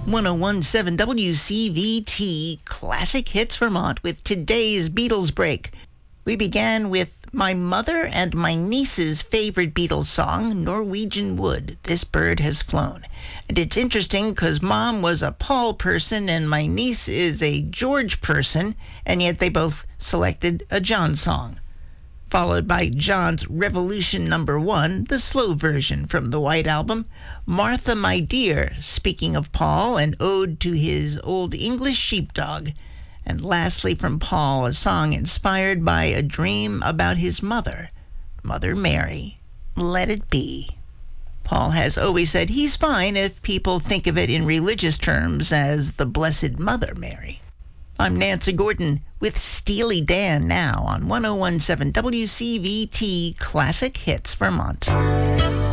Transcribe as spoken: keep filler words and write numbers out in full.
one oh one point seven W C V T Classic Hits Vermont with today's Beatles break. We began with my mother and my niece's favorite Beatles song, Norwegian Wood, This Bird Has Flown. And it's interesting because Mom was a Paul person and my niece is a George person, and yet they both selected a John song. Followed by John's Revolution Number One, the slow version from the White Album, Martha My Dear, speaking of Paul, an ode to his Old English sheepdog. And lastly from Paul, a song inspired by a dream about his mother, Mother Mary, Let It Be. Paul has always said he's fine if people think of it in religious terms as the Blessed Mother Mary. I'm Nancy Gordon with Steely Dan now on one oh one point seven W C V T Classic Hits Vermont.